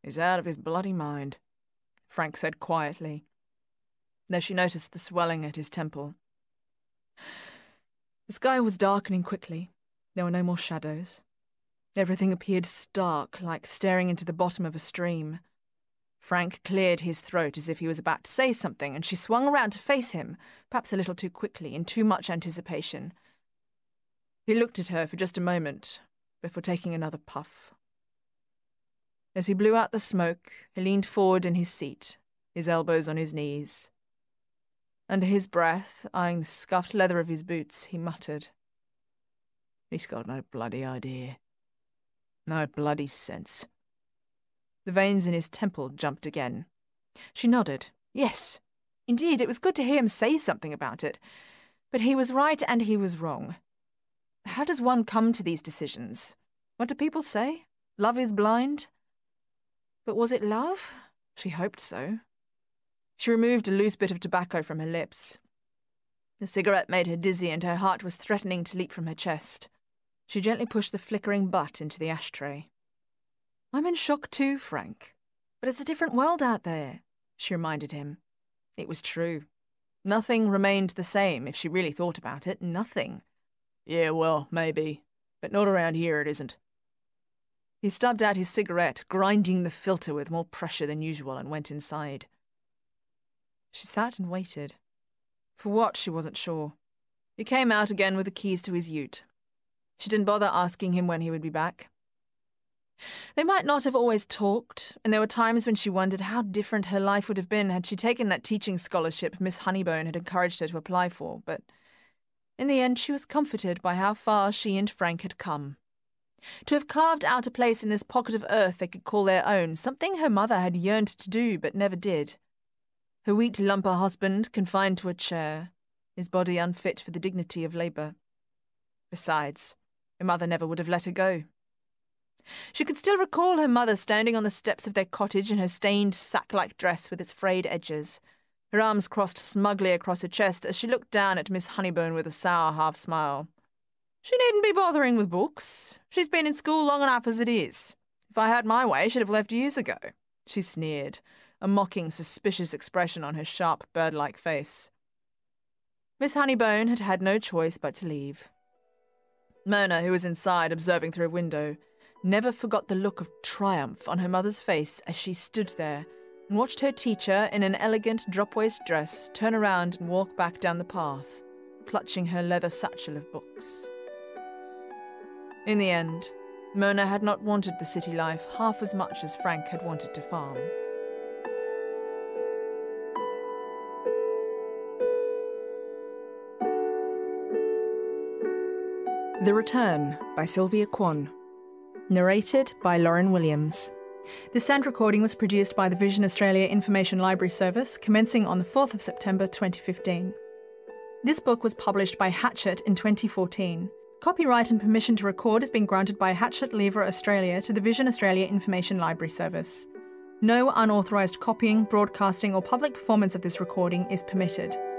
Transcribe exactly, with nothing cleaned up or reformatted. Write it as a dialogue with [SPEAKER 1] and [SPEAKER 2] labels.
[SPEAKER 1] He's out of his bloody mind, Frank said quietly, though she noticed the swelling at his temple. The sky was darkening quickly. There were no more shadows. Everything appeared stark, like staring into the bottom of a stream. Frank cleared his throat as if he was about to say something, and she swung around to face him, perhaps a little too quickly, in too much anticipation. He looked at her for just a moment, before taking another puff. As he blew out the smoke, he leaned forward in his seat, his elbows on his knees. Under his breath, eyeing the scuffed leather of his boots, he muttered, "He's got no bloody idea. No bloody sense." The veins in his temple jumped again. She nodded. Yes, indeed, it was good to hear him say something about it. But he was right and he was wrong. How does one come to these decisions? What do people say? Love is blind? But was it love? She hoped so. She removed a loose bit of tobacco from her lips. The cigarette made her dizzy and her heart was threatening to leap from her chest. She gently pushed the flickering butt into the ashtray. "I'm in shock too, Frank. But it's a different world out there," she reminded him. It was true. Nothing remained the same if she really thought about it. Nothing. "Yeah, well, maybe. But not around here, it isn't." He stubbed out his cigarette, grinding the filter with more pressure than usual, and went inside. She sat and waited. For what, she wasn't sure. He came out again with the keys to his ute. She didn't bother asking him when he would be back. They might not have always talked, and there were times when she wondered how different her life would have been had she taken that teaching scholarship Miss Honeybone had encouraged her to apply for, but in the end she was comforted by how far she and Frank had come. To have carved out a place in this pocket of earth they could call their own, something her mother had yearned to do but never did. Her wheat lumper husband confined to a chair, his body unfit for the dignity of labour. Besides, her mother never would have let her go. She could still recall her mother standing on the steps of their cottage in her stained sack-like dress with its frayed edges, her arms crossed smugly across her chest as she looked down at Miss Honeybone with a sour half-smile. "She needn't be bothering with books. She's been in school long enough as it is. If I had my way, she'd have left years ago," she sneered, a mocking, suspicious expression on her sharp, bird-like face. Miss Honeybone had had no choice but to leave. Mona, who was inside observing through a window, never forgot the look of triumph on her mother's face as she stood there and watched her teacher in an elegant drop-waist dress turn around and walk back down the path, clutching her leather satchel of books. In the end, Mona had not wanted the city life half as much as Frank had wanted to farm. The Return by Sylvia Kwan. Narrated by Lauren Williams. This sound recording was produced by the Vision Australia Information Library Service, commencing on the fourth of September twenty fifteen. This book was published by Hachette in twenty fourteen. Copyright and permission to record has been granted by Hachette Livre Australia to the Vision Australia Information Library Service. No unauthorised copying, broadcasting or public performance of this recording is permitted.